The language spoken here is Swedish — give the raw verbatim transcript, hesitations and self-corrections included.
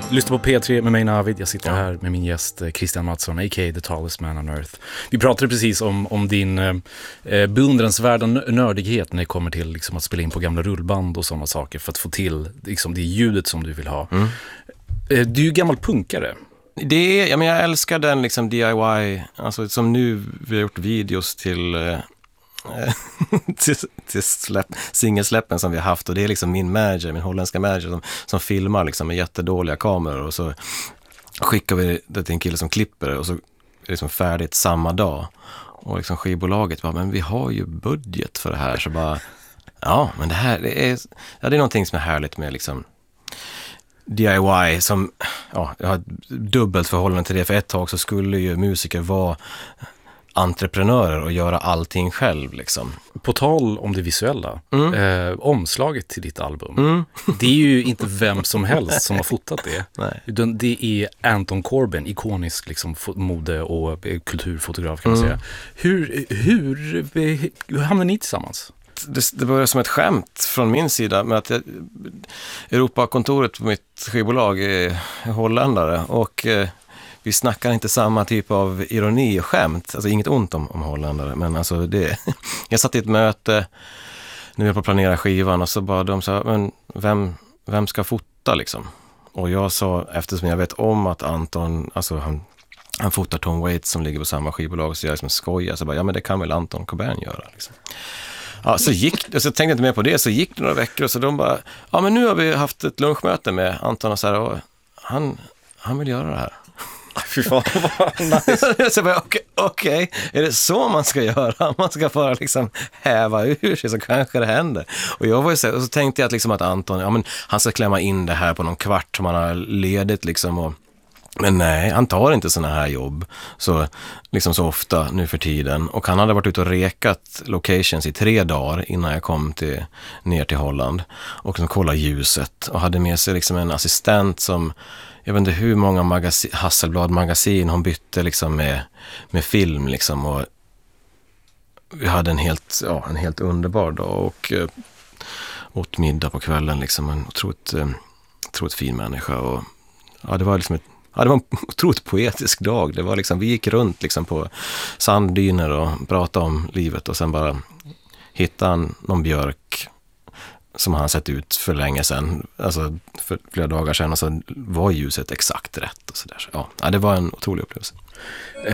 Lyssna på P tre med mig Navid. Jag sitter här med min gäst Christian Mattsson, a k a. The Tallest Man on Earth. Vi pratade precis om, om din eh, beundransvärda nördighet när det kommer till liksom, att spela in på gamla rullband och sådana saker för att få till liksom, det ljudet som du vill ha. Mm. Eh, du är ju gammal punkare. Det är, jag, men jag älskar den liksom D I Y, alltså som nu vi har gjort videos till... Eh, till, till släpp, singelsläppen som vi har haft, och det är liksom min manager, min holländska manager som, som filmar liksom med jättedåliga kameror, och så skickar vi det till en kille som klipper det, och så är det liksom färdigt samma dag, och liksom skivbolaget bara, men vi har ju budget för det här, så bara ja, men det här det är, ja, det är någonting som är härligt med liksom D I Y som, ja, jag har ett dubbelt förhållande till det. För ett tag så skulle ju musiker vara entreprenörer och göra allting själv liksom. På tal om det visuella, mm. eh, omslaget till ditt album, mm. det är ju inte vem som helst som har fotat det. Nej. Utan det är Anton Corbijn, ikonisk liksom, mode- och kulturfotograf kan man mm. säga. Hur, hur, hur hamnade ni tillsammans? Det, det började som ett skämt från min sida med att jag, Europakontoret på mitt skivbolag är holländare, och eh, vi snackar inte samma typ av ironi och skämt. Alltså inget ont om, om holländare, men alltså det... Jag satt i ett möte när vi var på att planera skivan, och så bara de sa, men vem, vem ska fota liksom? Och jag sa, eftersom jag vet om att Anton, alltså han, han fotar Tom Waits som ligger på samma skivbolag, så jag liksom skojar, så bara, ja men det kan väl Anton Corbijn göra liksom. Ja, så gick, så tänkte jag inte mer på det, så gick det några veckor, och så de bara, ja men nu har vi haft ett lunchmöte med Anton, och så här, och han, han vill göra det här. Fy fan, vad nice. Så bara, okej, okej, är det så man ska göra? Man ska bara liksom häva ur sig, så kanske det händer. Och jag var ju så, och så tänkte jag att, liksom att Anton, ja men han ska klämma in det här på någon kvart som han har ledigt liksom, och men nej, han tar inte såna här jobb så, liksom så ofta nu för tiden. Och han hade varit ute och rekat locations i tre dagar innan jag kom till, ner till Holland. Och liksom kolla ljuset. Och hade med sig liksom en assistent som, jag vet inte hur många magasi- Hasselblad-magasin hon bytte liksom med, med film. Liksom. Och vi hade en helt, ja, en helt underbar dag. Och eh, åt middag på kvällen. Liksom, en otroligt, eh, otroligt fin människa. Och ja, det var liksom ett Ja, det var en otroligt poetisk dag. Det var liksom, vi gick runt liksom på sanddyner och pratade om livet, och sen bara hittade han någon björk som han sett ut för länge sedan, alltså för flera dagar sedan, och så var ljuset exakt rätt och sådär. Så, ja, det var en otrolig upplevelse.